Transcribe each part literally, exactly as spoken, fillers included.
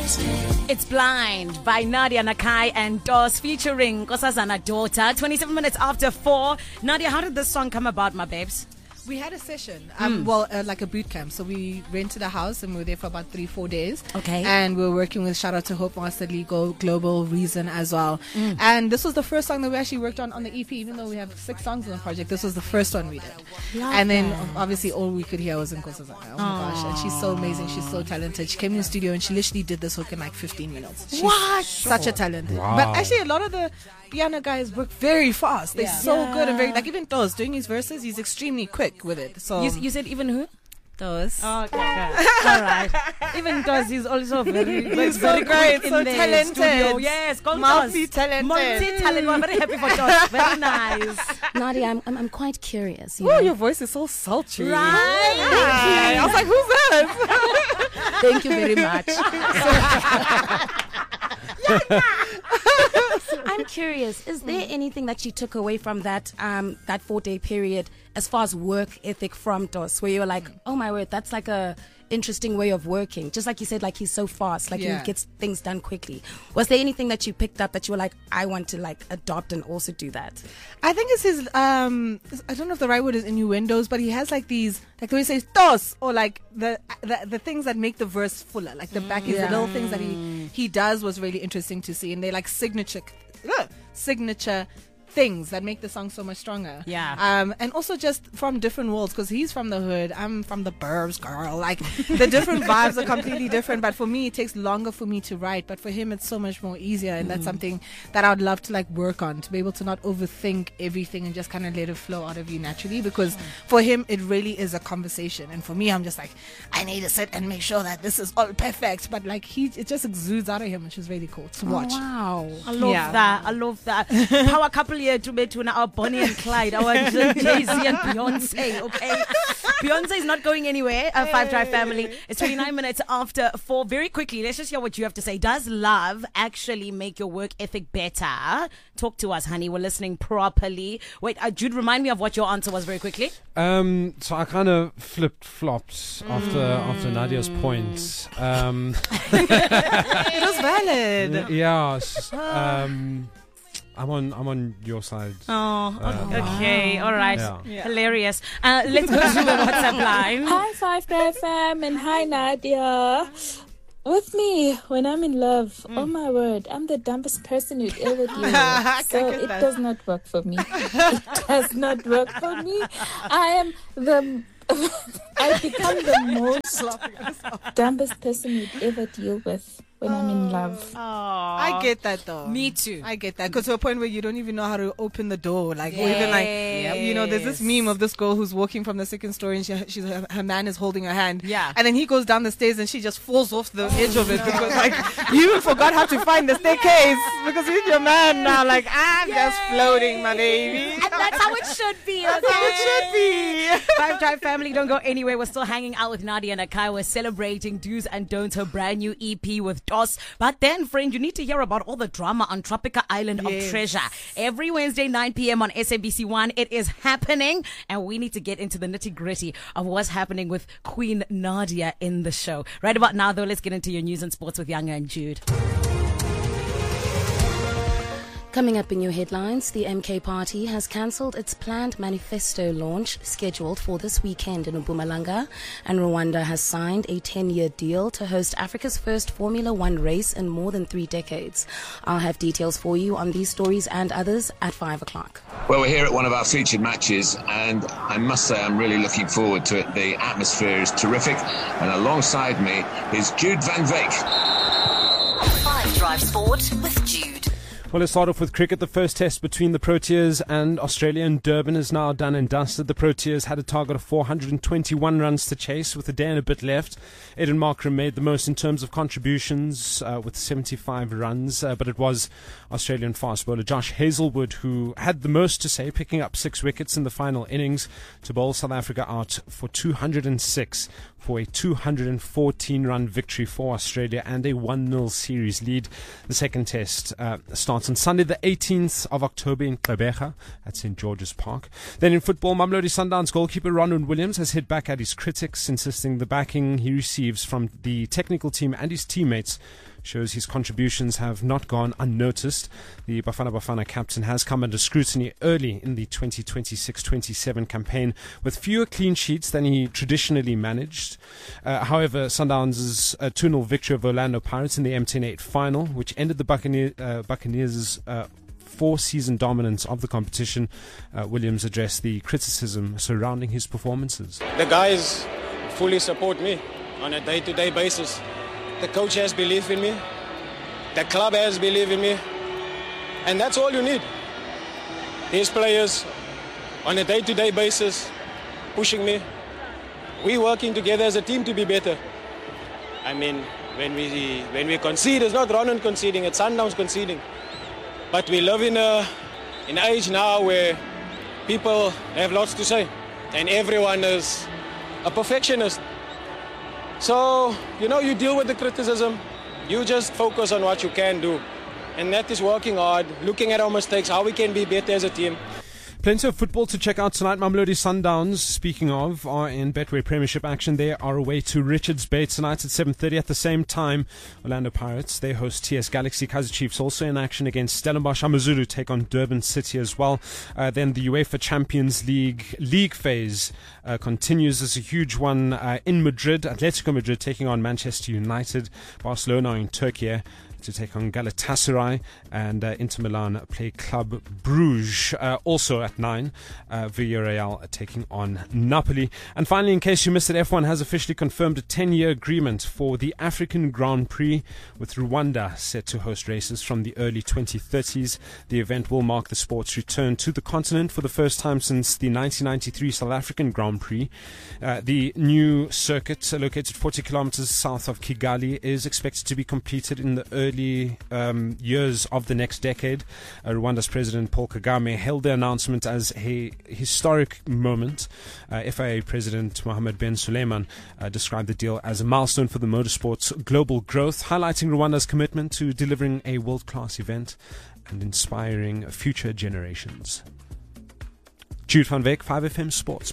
It's Blind by Nadia Nakai and Dos featuring Nkosazana Daughter. twenty-seven minutes after four. Nadia, how did this song come about, my babes? We had a session, um, mm. well, uh, like a boot camp. So we rented a house and we were there for about three, four days. Okay. And we were working with, shout out to Hope Master Legal, Global Reason as well. Mm. And this was the first song that we actually worked on on the E P, even though we have six songs on the project. This was the first one we did. Love and then that. obviously all we could hear was Nkosazana. Oh my Aww. gosh. And she's so amazing. She's so talented. She came in the studio and she literally did this hook in like fifteen minutes. She's what? Such a talent. Wow. But actually a lot of the piano guys work very fast. They're yeah. so yeah. good and very, like even Dos doing his verses, he's extremely quick with it. So you, you said even who? Dos. Oh, okay, okay. All right. Even Dos is also very, he's very so great, in so the talented. Studio. Yes, multi-talented. Multi-talented. I'm very happy for Dos. Very nice. Nadia, I'm, I'm I'm quite curious. You oh, know? your voice is so sultry. Right. Yeah. I was like, who's that? Thank you very much. I'm curious, is there anything that you took away from that um, that four-day period as far as work ethic from Dos, where you're like, oh my word, that's like a interesting way of working? Just like you said, like he's so fast, like yeah. he gets things done quickly. Was there anything that you picked up that you were like, I want to like adopt and also do that? I think it's his, um, I don't know if the right word is innuendos, but he has like these, like the way he says Dos, or like the, the the things that make the verse fuller, like the back is yeah. the little things that he, he does was really interesting to see, and they're like signature, uh, signature things that make the song so much stronger. Yeah. Um, and also just from different worlds, because he's from the hood, I'm from the burbs, girl. Like the different vibes are completely different. But for me, it takes longer for me to write. But for him, it's so much more easier, and mm. that's something that I would love to like work on, to be able to not overthink everything and just kind of let it flow out of you naturally. Because mm. for him, it really is a conversation, and for me, I'm just like, I need to sit and make sure that this is all perfect. But like he, it just exudes out of him, which is really cool to watch. Oh, wow, I love yeah. that. I love that. Power couple here to be to our Bonnie and Clyde, our Jay-Z and Beyonce. Okay, Beyonce is not going anywhere. A Five Drive family. It's twenty-nine minutes after four. Very quickly, let's just hear what you have to say. Does love actually make your work ethic better? Talk to us, honey. We're listening properly. Wait, uh, Jude, remind me of what your answer was very quickly. Um, so I kind of flipped flopped mm. after after Nadia's points. Um, it was valid. Yeah. Um, I'm on. I'm on your side. Oh, uh, okay, all right, yeah. Yeah. Hilarious. Uh, let's go to the WhatsApp line. Hi, Five Drive fam, and hi, Nadia. With me, when I'm in love, mm. oh my word, I'm the dumbest person you'd ever deal with. So it that. does not work for me. It does not work for me. I am the. I become the most dumbest person you'd ever deal with when I'm in love. Oh, I get that though. Me too. I get that. Because to a point where you don't even know how to open the door. Like, yes. or even like, yep. you know, there's this meme of this girl who's walking from the second story and she, she's, her, her man is holding her hand. Yeah. And then he goes down the stairs and she just falls off the edge of it because like, you even forgot how to find the staircase because with your man now, like, I'm Yay. just floating, my baby. And that's how it should be. That's okay? how it should be. Five Drive family, don't go anywhere. We're still hanging out with Nadia Nakai. We're celebrating Do's and Don'ts, her brand new E P with Dos. But then, friend, you need to hear about all the drama on Tropica Island yes. of Treasure. Every Wednesday, nine p.m. on S A B C one. It is happening. And we need to get into the nitty gritty of what's happening with Queen Nadia in the show. Right about now, though, let's get into your news and sports with Younger and Jude. Coming up in your headlines, the M K Party has cancelled its planned manifesto launch scheduled for this weekend in Mpumalanga, and Rwanda has signed a ten-year deal to host Africa's first Formula One race in more than three decades. I'll have details for you on these stories and others at five o'clock. Well, we're here at one of our featured matches, and I must say I'm really looking forward to it. The atmosphere is terrific, and alongside me is Jude van Veek. Five Drive Sport with Jude. Well, let's start off with cricket. The first test between the Proteas and Australia in Durban is now done and dusted. The Proteas had a target of four hundred twenty-one runs to chase with a day and a bit left. Eden Markram made the most in terms of contributions uh, with seventy-five runs, uh, but it was Australian fast bowler Josh Hazlewood who had the most to say, picking up six wickets in the final innings to bowl South Africa out for two hundred six for a two hundred fourteen run victory for Australia and a one nil series lead. The second test uh, starts on Sunday the eighteenth of October in Gqeberha at Saint George's Park. Then in football, Mamelodi Sundowns goalkeeper Ronwen Williams has hit back at his critics, insisting the backing he receives from the technical team and his teammates shows his contributions have not gone unnoticed. The Bafana Bafana captain has come under scrutiny early in the twenty twenty-six twenty-seven campaign with fewer clean sheets than he traditionally managed. Uh, however, Sundowns' uh, two nil victory of Orlando Pirates in the M ten eight final, which ended the Buccaneer, uh, Buccaneers' uh, four-season dominance of the competition. uh, Williams addressed the criticism surrounding his performances. The guys fully support me on a day-to-day basis. The coach has belief in me. The club has belief in me. And that's all you need. These players on a day-to-day basis pushing me. We working together as a team to be better. I mean, when we when we concede, it's not Ronan conceding, it's Sundowns conceding. But we live in a in an age now where people have lots to say, and everyone is a perfectionist. So, you know, you deal with the criticism, you just focus on what you can do. And that is working hard, looking at our mistakes, how we can be better as a team. Plenty of football to check out tonight. Mamelodi Sundowns, speaking of, are in Betway Premiership action. They are away to Richards Bay tonight at seven thirty. At the same time, Orlando Pirates, they host T S Galaxy. Kaizer Chiefs also in action against Stellenbosch. Amazulu take on Durban City as well. Uh, then the UEFA Champions League league phase uh, continues. There's a huge one uh, in Madrid. Atletico Madrid taking on Manchester United. Barcelona in Turkey to take on Galatasaray, and uh, Inter Milan play Club Bruges. Uh, also at nine, uh, Villarreal taking on Napoli. And finally, in case you missed it, F one has officially confirmed a ten-year agreement for the African Grand Prix, with Rwanda set to host races from the early twenty thirties. The event will mark the sport's return to the continent for the first time since the nineteen ninety-three South African Grand Prix. Uh, the new circuit, uh, located forty kilometers south of Kigali, is expected to be completed in the early Early um, years of the next decade. Uh, Rwanda's President Paul Kagame hailed the announcement as a historic moment. Uh, F I A President Mohammed Ben Suleiman uh, described the deal as a milestone for the motorsport's global growth, highlighting Rwanda's commitment to delivering a world-class event and inspiring future generations. Jude van Wyk, five F M Sports.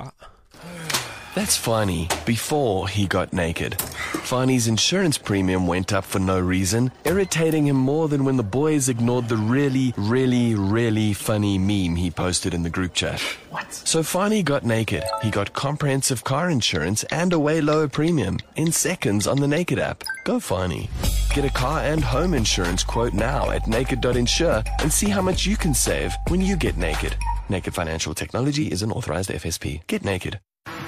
That's Fani before he got naked. Fani's insurance premium went up for no reason, irritating him more than when the boys ignored the really, really, really funny meme he posted in the group chat. What? So Fani got naked. He got comprehensive car insurance and a way lower premium in seconds on the Naked app. Go Fani. Get a car and home insurance quote now at naked dot insure and see how much you can save when you get naked. Naked Financial Technology is an authorized F S P. Get naked.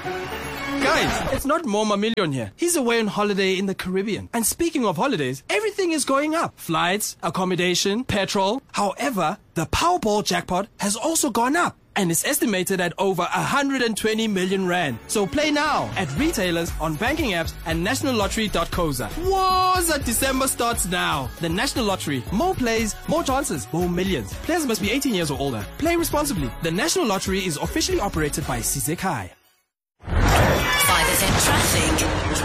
Guys, it's not Moma Million here. He's away on holiday in the Caribbean. And speaking of holidays, everything is going up. Flights, accommodation, petrol. However, the Powerball jackpot has also gone up and is estimated at over one hundred twenty million rand. So play now at retailers, on banking apps, and national lottery dot co za. Wowza, December starts now. The National Lottery. More plays, more chances, more millions. Players must be eighteen years or older. Play responsibly. The National Lottery is officially operated by Sizekai. five F M Traffic.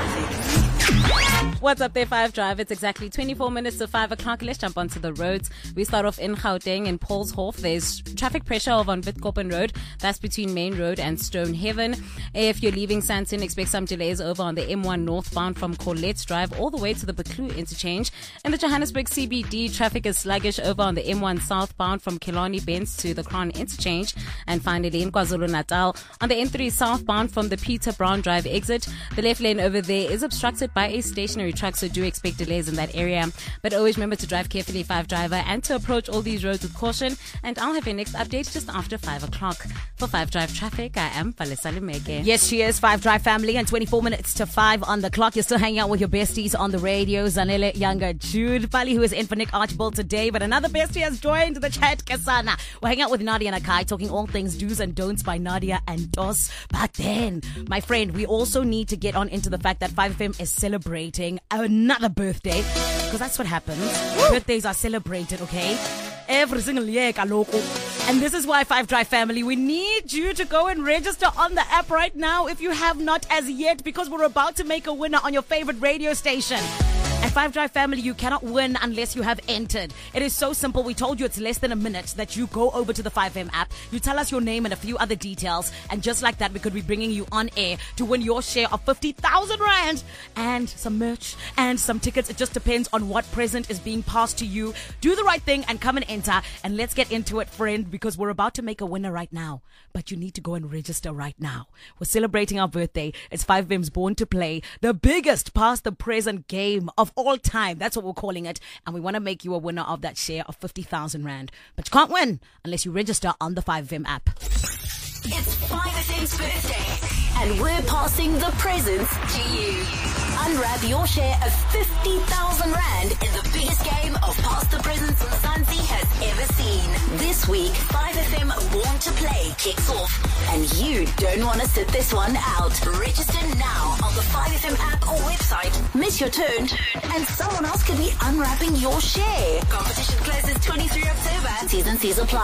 What's up there, Five Drive? It's exactly twenty-four minutes to five o'clock. Let's jump onto the roads. We start off in Gauteng in Paulshof. There's traffic pressure over on Witkoppen Road. That's between Main Road and Stonehaven. If you're leaving Sandton, expect some delays over on the M one northbound from Colette's Drive all the way to the Buccleuch interchange. In the Johannesburg C B D, traffic is sluggish over on the M one southbound from Killarney Bends to the Crown interchange. And finally, in KwaZulu-Natal, on the N three southbound from the Peter Brown Drive exit, the left lane over there is obstructed by a stationary truck, so do expect delays in that area. But always remember to drive carefully, Five Driver, and to approach all these roads with caution. And I'll have your next update just after five o'clock. For Five Drive Traffic, I am Palesa Limeke. Yes, she is. Five Drive family, and twenty-four minutes to five on the clock. You're still hanging out with your besties on the radio. Zanele, Younger, Jude, Pali, who is in for Nick Archibald today. But another bestie has joined the chat, Kasana. We're hanging out with Nadia Nakai, talking all things do's and don'ts by Nadia and Dos. But then, my friend, we also need to get on into the fact that five F M is celebrating another birthday, because that's what happens. Woo! Birthdays are celebrated, okay? Every single year, kaloko. And this is why, Five Drive family, we need you to go and register on the app right now if you have not as yet, because we're about to make a winner on your favorite radio station. And Five Drive family, you cannot win unless you have entered. It is so simple. We told you it's less than a minute that you go over to the five M app. You tell us your name and a few other details. And just like that, we could be bringing you on air to win your share of fifty thousand rand and some merch and some tickets. It just depends on what present is being passed to you. Do the right thing and come and enter. And let's get into it, friend, because we're about to make a winner right now. But you need to go and register right now. We're celebrating our birthday. It's five M's Born to Play, the biggest past the present game of all time. That's what we're calling it. And we want to make you a winner of that share of fifty thousand rand. But you can't win unless you register on the five M app. It's five F M's birthday, and we're passing the presents to you. Unwrap your share of fifty thousand rand in the biggest game of Past the Presents Mzansi has ever seen. This week, five F M Born to Play kicks off, and you don't want to sit this one out. Register now on the five F M app or website. Miss your turn, and someone else could be unwrapping your share. Competition closes twenty-third of October. T's and C's apply.